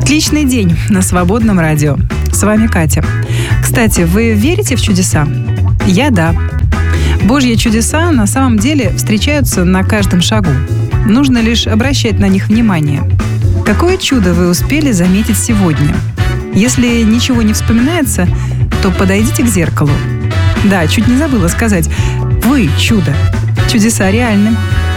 Отличный день на Свободном радио. С вами Катя. Кстати, вы верите в чудеса? Я – да. Божьи чудеса на самом деле встречаются на каждом шагу. Нужно лишь обращать на них внимание. Какое чудо вы успели заметить сегодня? Если ничего не вспоминается, то подойдите к зеркалу. Да, чуть не забыла сказать. Вы – чудо. Чудеса реальны.